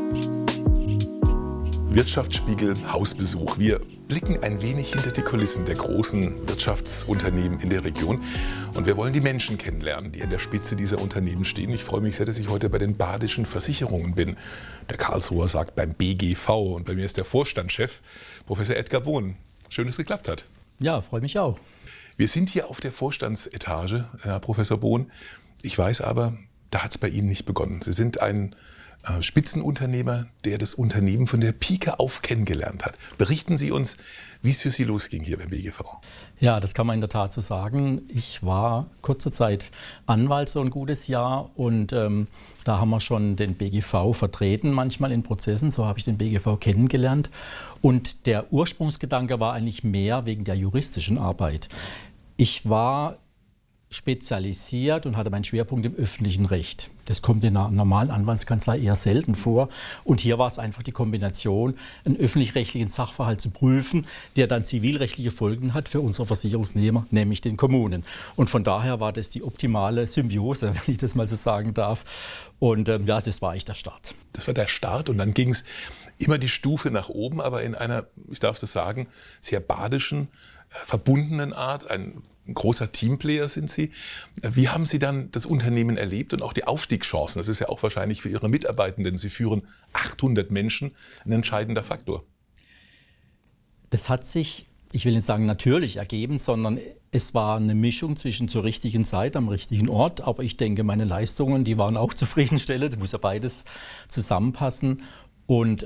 Wirtschaftsspiegel Hausbesuch. Wir blicken ein wenig hinter die Kulissen der großen Wirtschaftsunternehmen in der Region und wir wollen die Menschen kennenlernen, die an der Spitze dieser Unternehmen stehen. Ich freue mich sehr, dass ich heute bei den Badischen Versicherungen bin. Der Karlsruher sagt beim BGV und bei mir ist der Vorstandschef, Professor Edgar Bohn. Schön, dass es geklappt hat. Ja, freue mich auch. Wir sind hier auf der Vorstandsetage, Herr Professor Bohn. Ich weiß aber, da hat es bei Ihnen nicht begonnen. Sie sind ein Spitzenunternehmer, der das Unternehmen von der Pike auf kennengelernt hat. Berichten Sie uns, wie es für Sie losging hier beim BGV. Ja, das kann man in der Tat so sagen. Ich war kurze Zeit Anwalt, so ein gutes Jahr, und da haben wir schon den BGV vertreten, manchmal in Prozessen. So habe ich den BGV kennengelernt. Und der Ursprungsgedanke war eigentlich mehr wegen der juristischen Arbeit. Ich war spezialisiert und hatte meinen Schwerpunkt im öffentlichen Recht. Das kommt in einer normalen Anwaltskanzlei eher selten vor. Und hier war es einfach die Kombination, einen öffentlich-rechtlichen Sachverhalt zu prüfen, der dann zivilrechtliche Folgen hat für unsere Versicherungsnehmer, nämlich den Kommunen. Und von daher war das die optimale Symbiose, wenn ich das mal so sagen darf. Und ja, das war eigentlich der Start. Das war der Start und dann ging es immer die Stufe nach oben, aber in einer, ich darf das sagen, sehr badischen, verbundenen Art. Ein großer Teamplayer sind Sie. Wie haben Sie dann das Unternehmen erlebt und auch die Aufstiegschancen? Das ist ja auch wahrscheinlich für Ihre Mitarbeitenden. Sie führen 800 Menschen, ein entscheidender Faktor. Das hat sich, ich will nicht sagen natürlich ergeben, sondern es war eine Mischung zwischen zur richtigen Zeit am richtigen Ort. Aber ich denke, meine Leistungen, die waren auch zufriedenstellend. Das muss ja beides zusammenpassen. Und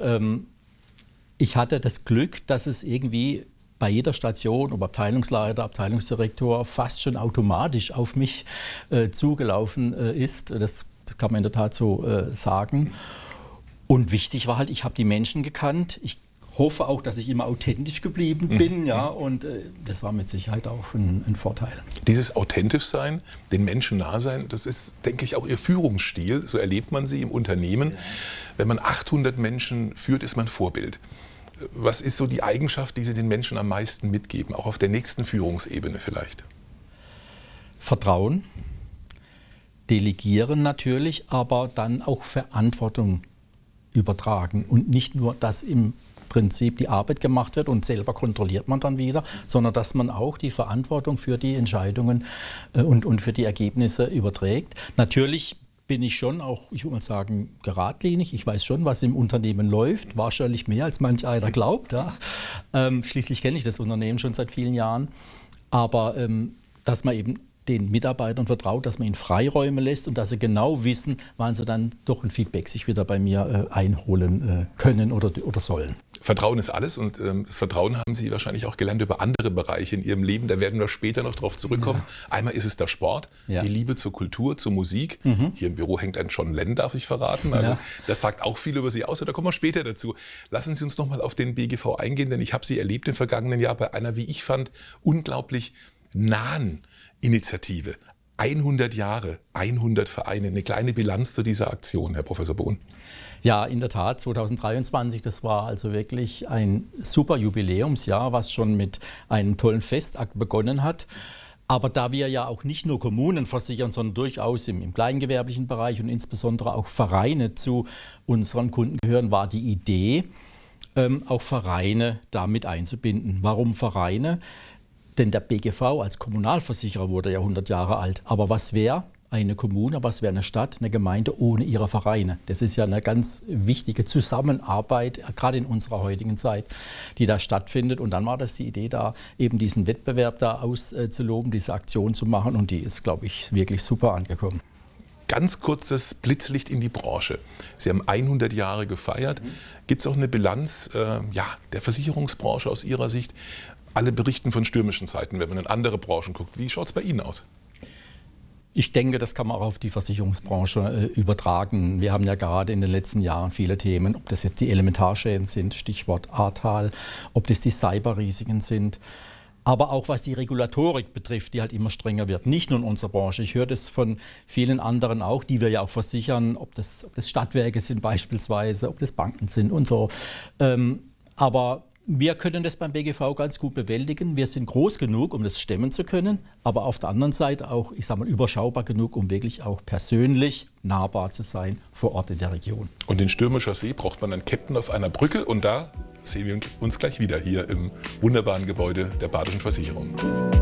ich hatte das Glück, dass es irgendwie bei jeder Station, ob Abteilungsleiter, Abteilungsdirektor, fast schon automatisch auf mich zugelaufen ist. Das kann man in der Tat so sagen. Und wichtig war halt, ich habe die Menschen gekannt. Ich hoffe auch, dass ich immer authentisch geblieben bin. Ja, und das war mit Sicherheit auch ein Vorteil. Dieses authentisch sein, den Menschen nah sein, das ist, denke ich, auch Ihr Führungsstil. So erlebt man Sie im Unternehmen. Ja. Wenn man 800 Menschen führt, ist man Vorbild. Was ist so die Eigenschaft, die Sie den Menschen am meisten mitgeben, auch auf der nächsten Führungsebene vielleicht? Vertrauen, delegieren natürlich, aber dann auch Verantwortung übertragen. Und nicht nur, dass im Prinzip die Arbeit gemacht wird und selber kontrolliert man dann wieder, sondern dass man auch die Verantwortung für die Entscheidungen und für die Ergebnisse überträgt. Natürlich bin ich schon auch, ich würde mal sagen, geradlinig. Ich weiß schon, was im Unternehmen läuft, wahrscheinlich mehr als manch einer glaubt. Ja. Schließlich kenne ich das Unternehmen schon seit vielen Jahren. Aber dass man eben den Mitarbeitern vertraut, dass man ihnen Freiräume lässt und dass sie genau wissen, wann sie dann doch ein Feedback sich wieder bei mir einholen können oder sollen. Vertrauen ist alles und das Vertrauen haben Sie wahrscheinlich auch gelernt über andere Bereiche in Ihrem Leben. Da werden wir später noch drauf zurückkommen. Ja. Einmal ist es der Sport, die Liebe zur Kultur, zur Musik. Hier im Büro hängt ein John Lennon, darf ich verraten. Also das sagt auch viel über Sie aus. Da kommen wir später dazu. Lassen Sie uns noch mal auf den BGV eingehen, denn ich habe Sie erlebt im vergangenen Jahr bei einer, wie ich fand, unglaublich nahen Initiative. 100 Jahre, 100 Vereine. Eine kleine Bilanz zu dieser Aktion, Herr Professor Bohn. Ja, in der Tat, 2023, das war also wirklich ein super Jubiläumsjahr, was schon mit einem tollen Festakt begonnen hat. Aber da wir ja auch nicht nur Kommunen versichern, sondern durchaus im kleingewerblichen Bereich und insbesondere auch Vereine zu unseren Kunden gehören, war die Idee, auch Vereine damit einzubinden. Warum Vereine? Denn der BGV als Kommunalversicherer wurde ja 100 Jahre alt. Aber was wäre eine Kommune, was wäre eine Stadt, eine Gemeinde ohne ihre Vereine? Das ist ja eine ganz wichtige Zusammenarbeit, gerade in unserer heutigen Zeit, die da stattfindet. Und dann war das die Idee da, eben diesen Wettbewerb da auszuloben, diese Aktion zu machen. Und die ist, glaube ich, wirklich super angekommen. Ganz kurzes Blitzlicht in die Branche. Sie haben 100 Jahre gefeiert. Gibt es auch eine Bilanz der Versicherungsbranche aus Ihrer Sicht? Alle berichten von stürmischen Zeiten, wenn man in andere Branchen guckt. Wie schaut es bei Ihnen aus? Ich denke, das kann man auch auf die Versicherungsbranche übertragen. Wir haben ja gerade in den letzten Jahren viele Themen, ob das jetzt die Elementarschäden sind, Stichwort Ahrtal, ob das die Cyberrisiken sind. Aber auch was die Regulatorik betrifft, die halt immer strenger wird. Nicht nur in unserer Branche. Ich höre das von vielen anderen auch, die wir ja auch versichern, ob das Stadtwerke sind beispielsweise, ob das Banken sind und so. Aber Wir können das beim BGV ganz gut bewältigen. Wir sind groß genug, um das stemmen zu können, aber auf der anderen Seite auch, ich sage mal, überschaubar genug, um wirklich auch persönlich nahbar zu sein vor Ort in der Region. Und in Stürmischer See braucht man einen Captain auf einer Brücke und da sehen wir uns gleich wieder hier im wunderbaren Gebäude der Badischen Versicherung.